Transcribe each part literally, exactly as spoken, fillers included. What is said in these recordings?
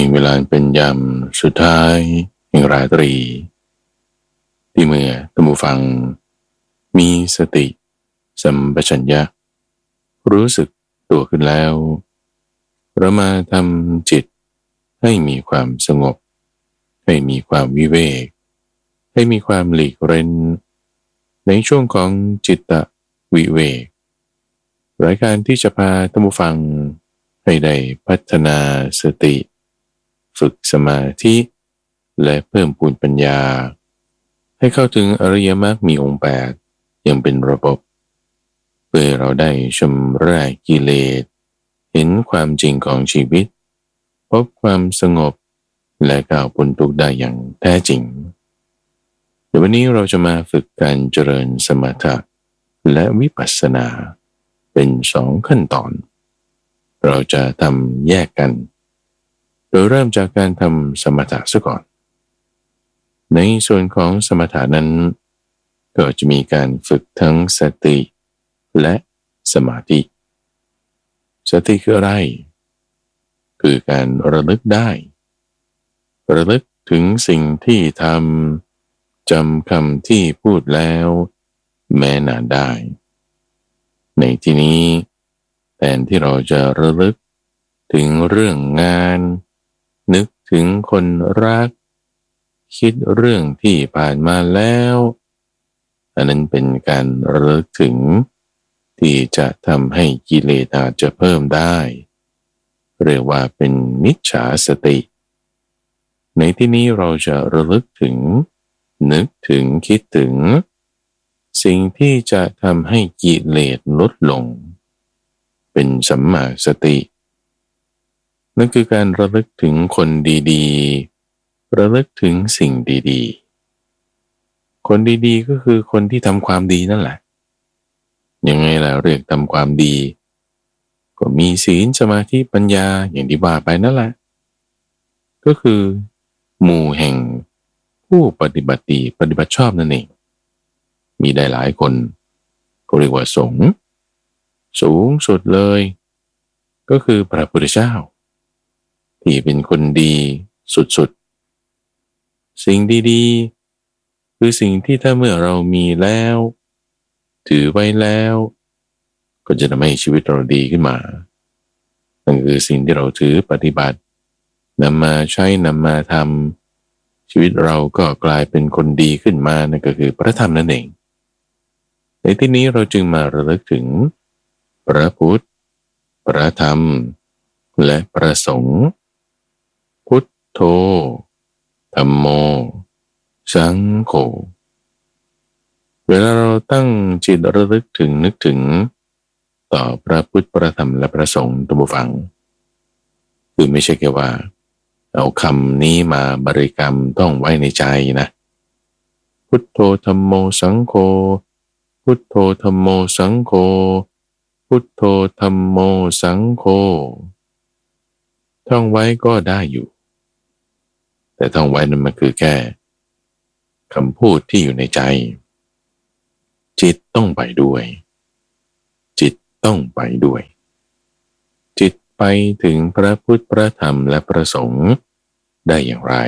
เวลาเป็นยามสุดท้ายแห่งราตรีที่เมื่อท่านผู้ฟังมีสติสัมปชัญญะรู้สึกตัวขึ้นแล้วเรามาทำจิตให้มีความสงบให้มีความวิเวกให้มีความหลีกเร้นในช่วงของจิตตวิเวกรายการที่จะพาท่านผู้ฟังให้ได้พัฒนาสติฝึกสมาธิและเพิ่มพูนปัญญาให้เข้าถึงอริยมรรคมีองค์แปดอย่างเป็นระบบเพื่อเราได้ชำระกิเลสเห็นความจริงของชีวิตพบความสงบและก้าวพ้นทุกข์ได้อย่างแท้จริงเดี๋ยววันนี้เราจะมาฝึกการเจริญสมถะและวิปัสสนาเป็นสองขั้นตอนเราจะทำแยกกันโดยเริ่มจากการทำสมถะซะก่อนในส่วนของสมถะนั้นก็จะมีการฝึกทั้งสติและสมาธิสติคืออะไรคือการระลึกได้ระลึกถึงสิ่งที่ทำจำคำที่พูดแล้วแม้นานได้ในที่นี้แทนที่เราจะระลึกถึงเรื่องงานนึกถึงคนรักคิดเรื่องที่ผ่านมาแล้วอันนั้นเป็นการระลึกถึงที่จะทำให้กิเลสอาจจะเพิ่มได้เรียกว่าเป็นมิจฉาสติในที่นี้เราจะระลึกถึงนึกถึงคิดถึงสิ่งที่จะทำให้กิเลสลดลงเป็นสัมมาสตินั่นคือการระลึกถึงคนดีๆระลึกถึงสิ่งดีๆคนดีๆก็คือคนที่ทำความดีนั่นแหละยังไงล่ะเรียกทำความดีก็มีศีลสมาธิปัญญาอย่างที่ว่าไปนั่นแหละก็คือหมู่แห่งผู้ปฏิบัติดีปฏิบัติชอบนั่นเองมีได้หลายคนก็เรียกว่าสงฆ์สูงสุดเลยก็คือพระพุทธเจ้าที่เป็นคนดีสุดๆสิ่งดีๆคือสิ่งที่ถ้าเมื่อเรามีแล้วถือไว้แล้วก็จะทำให้ชีวิตเราดีขึ้นมานั่นคือสิ่งที่เราถือปฏิบัตินำมาใช้นำมาทำชีวิตเราก็กลายเป็นคนดีขึ้นมานั่นก็คือพระธรรมนั่นเองในที่นี้เราจึงมาระลึกถึงพระพุทธพระธรรมและพระสงฆ์พุทโธธัมโมสังโฆเวลาเราตั้งจิตระลึกถึงนึกถึงต่อพระพุทธพระธรรมและพระสงฆ์ท่านผู้ฟังคือไม่ใช่แค่ว่าเอาคำนี้มาบริกรรมต้องไว้ในใจนะพุทโธธัมโมสังโฆพุทโธธัมโมสังโฆพุทโธธัมโมสังโฆท่องไว้ก็ได้อยู่แต่ท่องไว้นั้นมันคือแค่คำพูดที่อยู่ในใจจิตต้องไปด้วยจิตต้องไปด้วยจิตไปถึงพระพุทธพระธรรมและพระสงฆ์ได้อย่างไร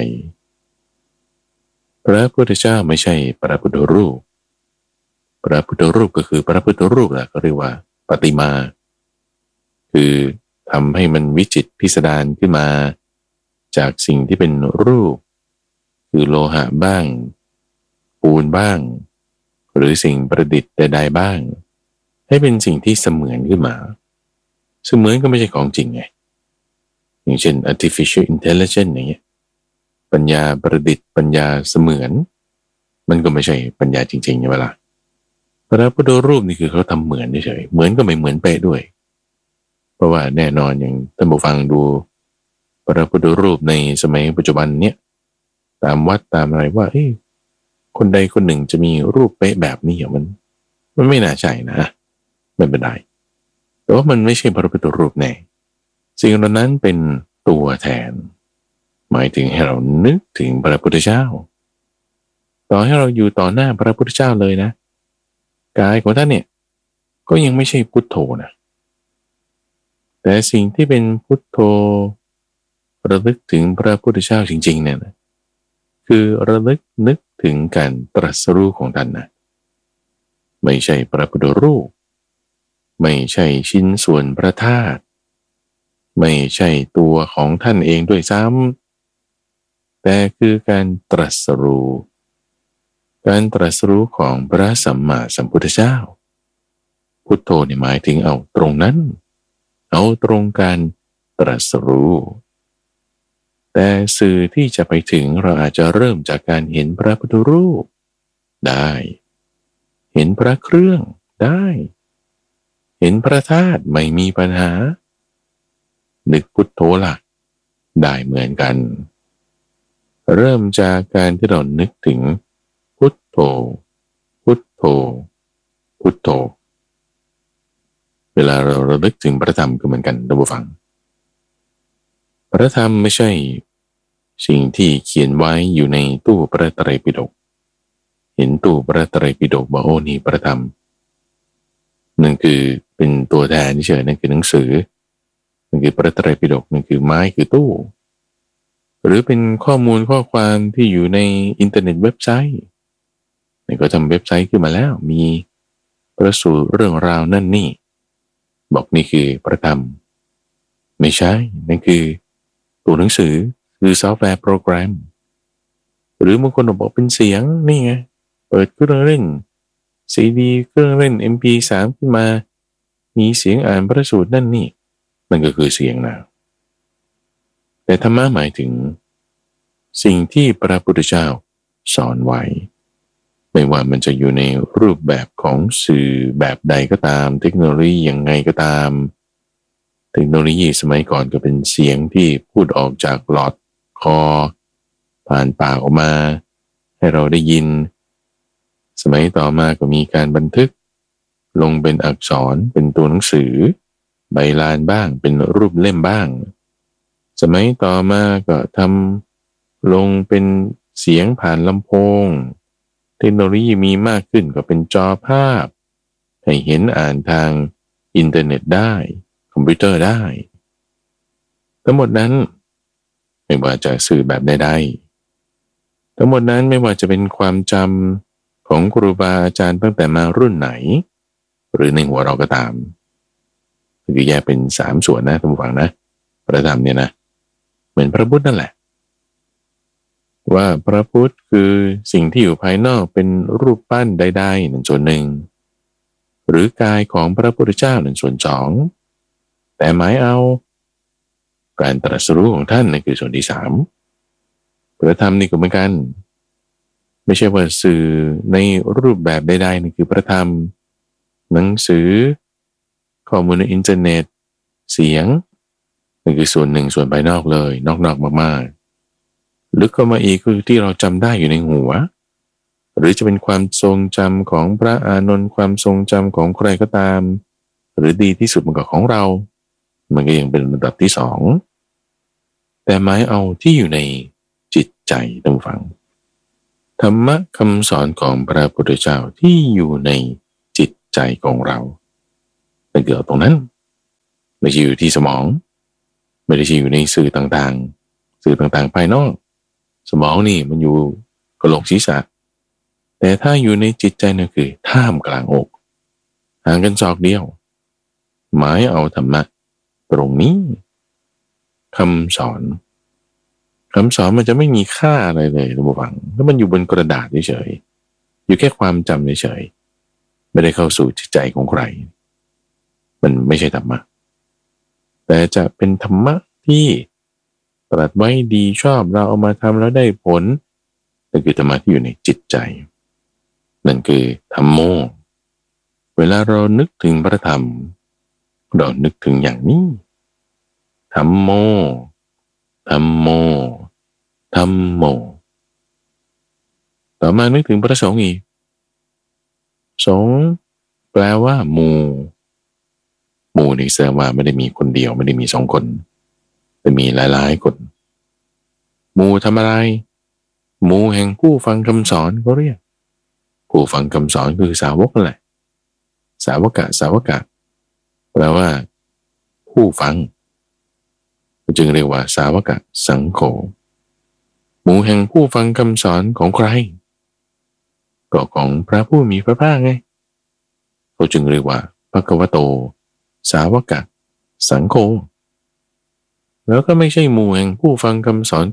พระพุทธเจ้าไม่ใช่พระพุทธรูปพระพุทธรูปก็คือพระพุทธรูปแหละก็เรียกว่าปฏิมาคือทำให้มันวิจิตรพิสดารขึ้นมาจากสิ่งที่เป็นรูปคือโลหะบ้างปูนบ้างหรือสิ่งประดิษฐ์ใดๆบ้างให้เป็นสิ่งที่เสมือนขึ้นมาเสมือนก็ไม่ใช่ของจริงไงอย่างเช่น artificial intelligence อย่างเงี้ยปัญญาประดิษฐ์ปัญญาเสมือนมันก็ไม่ใช่ปัญญาจริงๆใช่ไหมล่ะพระพุทธรูปนี่คือเขาทำเหมือนเฉยๆเหมือนก็ไม่เหมือนเป๊ะด้วยเพราะว่าแน่นอนอย่างท่านผู้ฟังดูพระพุทธรูปในสมัยปัจจุบันเนี้ยตามวัดตามอะไรว่าเอ้ยคนใดคนหนึ่งจะมีรูปเป๊ะแบบนี้มันมันไม่น่าใช่นะไม่เป็นไรแต่ว่ามันไม่ใช่พระพุทธรูปแน่สิ่งเหล่านั้นเป็นตัวแทนหมายถึงให้เรานึกถึงพระพุทธเจ้าต่อให้เราอยู่ต่อหน้าพระพุทธเจ้าเลยนะกายของท่านเนี่ยก็ยังไม่ใช่พุทโธนะแต่สิ่งที่เป็นพุทโธระลึกถึงพระพุทธเจ้าจริงๆเนี่ยนะคือระลึกนึกถึงการตรัสรู้ของท่านนะไม่ใช่พระพุทธรูปไม่ใช่ชิ้นส่วนพระธาตุไม่ใช่ตัวของท่านเองด้วยซ้ำแต่คือการตรัสรู้การตรัสรู้ของพระสัมมาสัมพุทธเจ้าพุทโธเนี่ยหมายถึงเอาตรงนั้นเอาตรงการตรัสรู้แต่สื่อที่จะไปถึงเราอาจจะเริ่มจากการเห็นพระพุทธรูปได้เห็นพระเครื่องได้เห็นพระธาตุไม่มีปัญหานึกพุทโธล่ะได้เหมือนกันเริ่มจากการที่เรานึกถึงพุทโธพุทโธพุทโธเวลาเราระลึกถึงพระธรรมก็เหมือนกันท่านผู้ฟังพระธรรมไม่ใช่สิ่งที่เขียนไว้อยู่ในตู้พระไตรปิฎกเห็นตู้พระไตรปิฎกบอกโอ้นี่พระธรรมนั่นคือเป็นตัวแทนเฉยนั่นคือหนังสือนั่นคือพระไตรปิฎกนั่นคือไม้คือตู้หรือเป็นข้อมูลข้อความที่อยู่ในอินเทอร์เน็ตเว็บไซต์นี่ก็ทำเว็บไซต์ขึ้นมาแล้วมีประสูตรเรื่องราวนั่นนี่บอกนี่คือพระธรรมไม่ใช่นั่นคือตัวหนังสือคือซอฟต์แวร์โปรแกรมหรือบางคนบอกเป็นเสียงนี่ไงเปิดเครื่องเล่นซีดีเครื่องเล่น เอ็ม พี สาม ขึ้นมามีเสียงอ่านพระสูตรนั่นนี่นั่นก็คือเสียงนะแต่ธรรมะหมายถึงสิ่งที่พระพุทธเจ้าสอนไว้ไม่ว่ามันจะอยู่ในรูปแบบของสื่อแบบใดก็ตามเทคโนโลยียังไงก็ตามเทคโนโลยีสมัยก่อนก็เป็นเสียงที่พูดออกจากหลอดคอผ่านปากออกมาให้เราได้ยินสมัยต่อมาก็มีการบันทึกลงเป็นอักษรเป็นตัวหนังสือใบลานบ้างเป็นรูปเล่มบ้างสมัยต่อมาก็ทำลงเป็นเสียงผ่านลำโพงเทคโนโลยีมีมากขึ้นก็เป็นจอภาพให้เห็นอ่านทางอินเทอร์เน็ตได้คอมพิวเตอร์ได้ทั้งหมดนั้นไม่ว่าจะสื่อแบบใดๆทั้งหมดนั้นไม่ว่าจะเป็นความจำของครูบาอาจารย์ตั้งแต่มารุ่นไหนหรือในหัวเราก็ตามคือแยกเป็นสามส่วนนะท่านผู้ฟังนะพระธรรมเนี่ยนะเหมือนพระพุทธนั่นแหละว่าพระพุทธคือสิ่งที่อยู่ภายนอกเป็นรูปปั้นใดๆหนึ่งส่วนหนึ่งหรือกายของพระพุทธเจ้าหนึ่งส่วนสองแต่หมายเอาการตรัสรู้ของท่านนั่นคือส่วนที่สามพระธรรมนี่ก็เหมือนกันไม่ใช่ว่าสื่อในรูปแบบใดๆนี่คือพระธรรมหนังสือข้อมูลในอินเทอร์เน็ตเสียงนั่นคือส่วนหนึ่งส่วนภายนอกเลยนอกๆมากๆลึกเข้ามาอีกคือที่เราจำได้อยู่ในหัวหรือจะเป็นความทรงจำของพระอานนท์ความทรงจำของใครก็ตามหรือดีที่สุดมันก็ของเรามันก็ยังเป็นระดับที่สองแต่หมายเอาที่อยู่ในจิตใจท่านผู้ฟังธรรมะคำสอนของพระพุทธเจ้าที่อยู่ในจิตใจของเรามันเกิดตรงนั้นไม่ใช่อยู่ที่สมองไม่ได้อยู่ในสื่อต่างๆสื่อต่างๆภายนอกสมองนี่มันอยู่กะโหลกศีรษะแต่ถ้าอยู่ในจิตใจนั่นคือท่ามกลางอกห่างกันศอกเดียวหมายเอาธรรมะตรงนี้คำสอนคำสอนมันจะไม่มีค่าอะไรเลยท่านผู้ฟังถ้ามันอยู่บนกระดาษเฉยๆอยู่แค่ความจำเฉยๆไม่ได้เข้าสู่จิตใจของใครมันไม่ใช่ธรรมะแต่จะเป็นธรรมะที่ตรัสไว้ดีชอบเราเอามาทำแล้วได้ผลนั่นคือธรรมะที่อยู่ในจิตใจนั่นคือธัมโมเวลาเรานึกถึงพระธรรมเรานึกถึงอย่างนี้ธัมโมธัมโมธัมโมต่อมานึกถึงพระสงฆ์อีกสงฆ์แปลว่าหมู่หมู่นี่แสดงว่าไม่ได้มีคนเดียวไม่ได้มีสองคนแต่มีหลายๆคนหมู่ทำอะไรหมู่แห่งผู้ฟังคำสอนก็เรียกผู้ฟังคำสอนคือสาวกนั่นแหละสาวกะสาวกะแปลว่าผู้ฟังจึงเรียกว่าสาวกสังโฆหมู่แห่งผู้ฟังคำสอนของใครก็ของพระผู้มีพระภาคไงเขาจึงเรียกว่าภควโตสาวกสังโฆแล้วก็ไม่ใช่หมู่แห่งผู้ฟังคำสอน